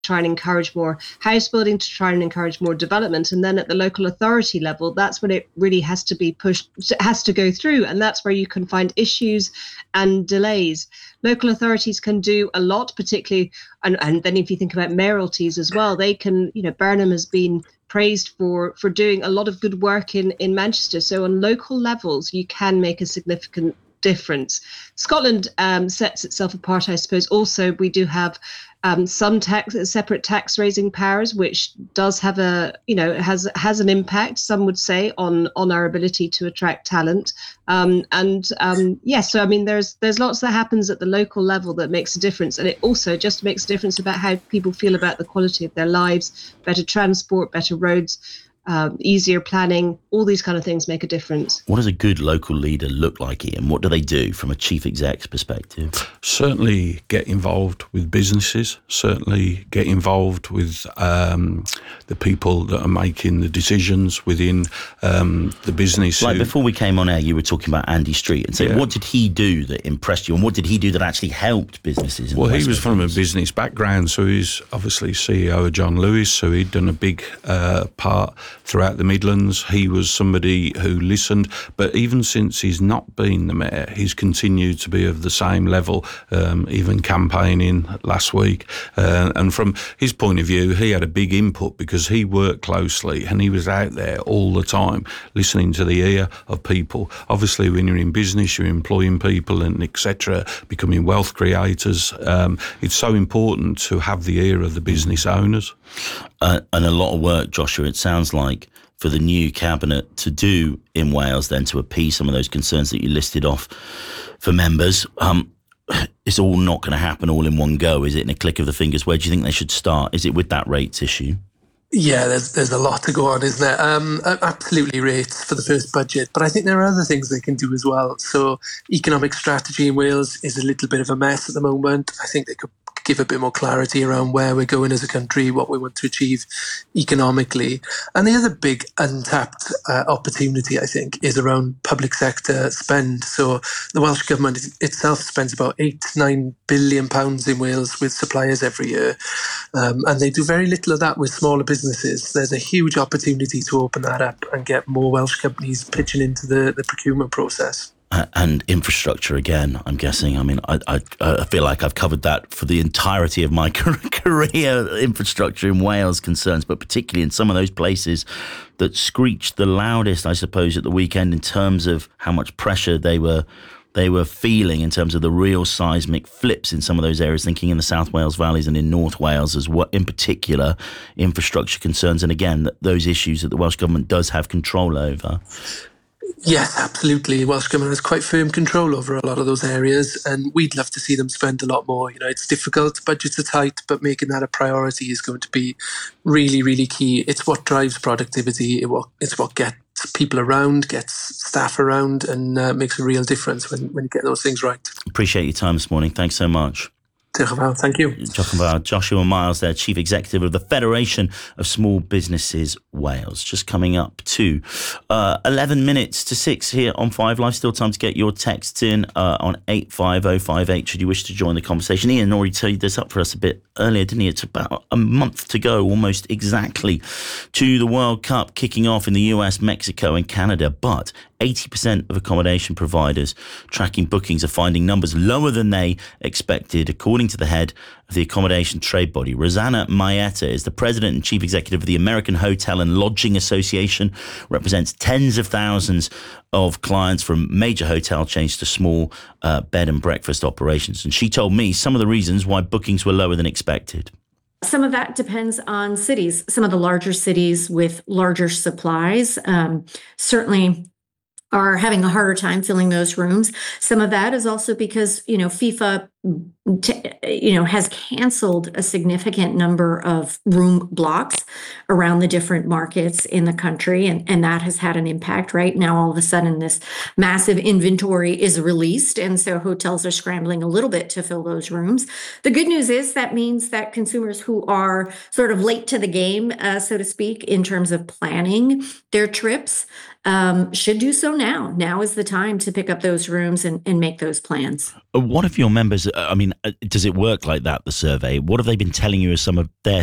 try and encourage more house building, to try and encourage more development. And then at the local authority level, that's when it really has to be pushed, it has to go through. And that's where you can find issues and delays. Local authorities can do a lot, particularly, and then if you think about mayoralties as well, they can, Burnham has been praised for doing a lot of good work in Manchester. So on local levels, you can make a significant difference. Scotland sets itself apart, I suppose. Also, we do have some separate tax raising powers, which does have has an impact, some would say, on our ability to attract talent. So I mean, there's lots that happens at the local level that makes a difference, and it also just makes a difference about how people feel about the quality of their lives. Better transport, better roads, easier planning, all these kind of things make a difference. What does a good local leader look like, Ian? What do they do from a chief exec's perspective? Certainly get involved with businesses, certainly get involved with the people that are making the decisions within the business. Like before we came on air, you were talking about Andy Street, and so what did he do that impressed you, and what did he do that actually helped businesses? Well, he was from a business background, so he's obviously CEO of John Lewis, so he'd done a big part throughout the Midlands. He was somebody who listened, but even since he's not been the mayor, he's continued to be of the same level, even campaigning last week. And from his point of view, he had a big input because he worked closely and he was out there all the time, listening to the ear of people. Obviously, when you're in business, you're employing people and etc., becoming wealth creators. It's so important to have the ear of the business owners. And a lot of work, Joshua, it sounds like, for the new cabinet to do in Wales then to appease some of those concerns that you listed off for members. It's all not going to happen all in one go, is it, in a click of the fingers? Where do you think they should start? Is it with that rates issue? Yeah, there's a lot to go on, isn't there? Absolutely rates for the first budget, but I think there are other things they can do as well. So economic strategy in Wales is a little bit of a mess at the moment. I think they could give a bit more clarity around where we're going as a country, what we want to achieve economically. And the other big untapped opportunity, I think, is around public sector spend. So the Welsh Government itself spends about £8-9 billion in Wales with suppliers every year. And they do very little of that with smaller businesses. There's a huge opportunity to open that up and get more Welsh companies pitching into the procurement process. And infrastructure again, I'm guessing. I mean, I feel like I've covered that for the entirety of my career. Infrastructure in Wales concerns, but particularly in some of those places that screeched the loudest, I suppose, at the weekend in terms of how much pressure they were feeling in terms of the real seismic flips in some of those areas, thinking in the South Wales valleys and in North Wales as well, in particular, infrastructure concerns. And again, those issues that the Welsh Government does have control over. Yes, absolutely. The Welsh Government has quite firm control over a lot of those areas, and we'd love to see them spend a lot more. It's difficult, budgets are tight, but making that a priority is going to be really, really key. It's what drives productivity. It's what gets people around, gets staff around, and makes a real difference when you get those things right. Appreciate your time this morning. Thanks so much. Thank you. Joshua Miles there, Chief Executive of the Federation of Small Businesses Wales. Just coming up to 11 minutes to 6 here on 5 Live. Still time to get your texts in on 85058 should you wish to join the conversation. Ian already teed this up for us a bit earlier, didn't he? It's about a month to go, almost exactly, to the World Cup kicking off in the US, Mexico and Canada. But 80% of accommodation providers tracking bookings are finding numbers lower than they expected, according to the head of the accommodation trade body. Rosanna Maeta is the president and chief executive of the American Hotel and Lodging Association, represents tens of thousands of clients from major hotel chains to small bed and breakfast operations. And she told me some of the reasons why bookings were lower than expected. Some of that depends on cities. Some of the larger cities with larger supplies certainly are having a harder time filling those rooms. Some of that is also because, FIFA, has canceled a significant number of room blocks around the different markets in the country. And that has had an impact. Right now, all of a sudden, this massive inventory is released. And so hotels are scrambling a little bit to fill those rooms. The good news is that means that consumers who are sort of late to the game, so to speak, in terms of planning their trips, should do so now. Now is the time to pick up those rooms and make those plans. What if your members I mean, does it work like that, the survey? What have they been telling you as some of their